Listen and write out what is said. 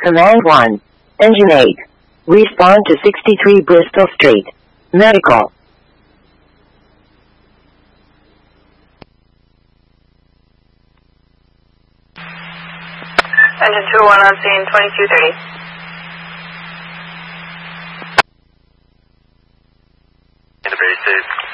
Command 1. Engine 8. Respond to 63 Bristol Street. Medical. Engine 201 on scene, 2230. Very safe.